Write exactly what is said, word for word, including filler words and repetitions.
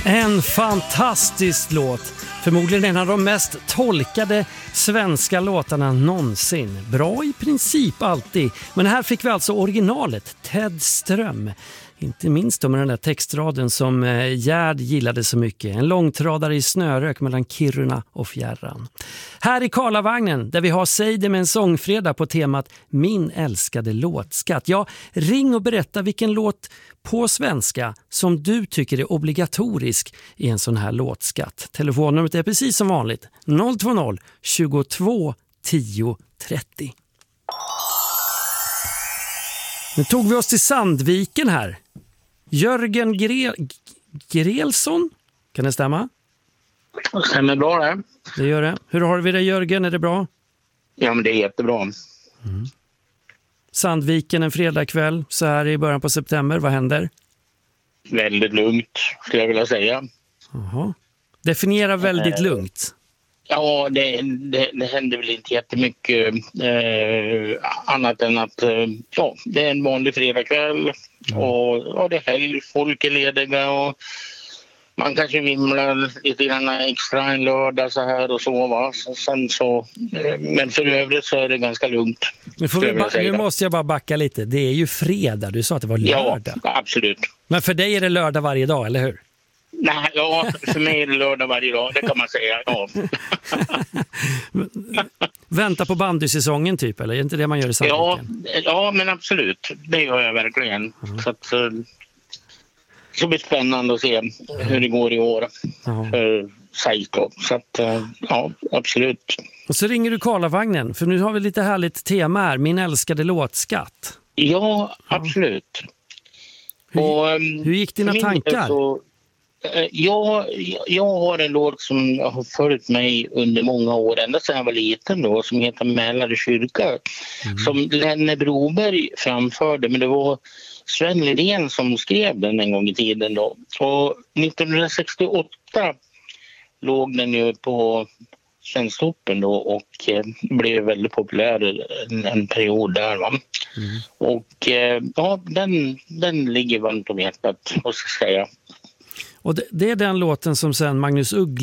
En fantastisk låt. Förmodligen en av de mest tolkade svenska låtarna någonsin. Bra i princip alltid. Men här fick vi alltså originalet, Ted Ström. Inte minst med den där textraden som Gerd gillade så mycket. En långtradare i snörök mellan Kiruna och Fjärran. Här i Karlavagnen där vi har Säg det med en sångfredag på temat Min älskade låtskatt. Ja, ring och berätta vilken låt på svenska som du tycker är obligatorisk i en sån här låtskatt. Telefonnumret är precis som vanligt noll två noll tjugotvå tio trettio. Nu tog vi oss till Sandviken här. Jörgen Gre- Grelsson, kan det stämma? Det stämmer bra det. Det gör det. Hur har vi det, Jörgen? Är det bra? Ja, men det är jättebra. Mm. Sandviken en fredagkväll så här i början på september. Vad händer? Väldigt lugnt, skulle jag vilja säga. Jaha. Definiera väldigt äh, lugnt. Ja, det, det, det händer väl inte jättemycket eh, annat än att eh, ja, det är en vanlig fredagkväll mm. och ja, det är helg, folk är lediga och man kanske vimlar lite grann extra en lördag så här och så va. Sen så, eh, men för övrigt så är det ganska lugnt. Nu, får vi ba- nu måste jag bara backa lite. Det är ju fredag, du sa att det var lördag. Ja, absolut. Men för dig är det lördag varje dag, eller hur? Nej, ja, för mig är det lördag varje dag, det kan man säga. Ja. Vänta på bandysäsongen typ, eller är det inte det man gör i Sandviken? Ja, ja, men absolut. Det gör jag verkligen. Mm. Så att, det ska bli spännande att se hur det går i år mm. för Seiko. Så att, ja, absolut. Och så ringer du Karlavagnen, för nu har vi lite härligt tema här. Min älskade låtskatt. Ja, absolut. Hur, och, hur gick dina tankar? Så, jag, jag har en låt som har följt mig under många år, ända sedan jag var liten då, som heter Mälare kyrka. Mm. Som Lenne Broberg framförde, men det var Sven Lidén som skrev den en gång i tiden då. Och nittonhundrasextioåtta låg den ju på Svensktoppen då och eh, blev väldigt populär en, en period där va. Mm. Och eh, ja, den, den ligger varmt om hjärtat, måste jag säga. Och det, det är den låten som sen Magnus Uggla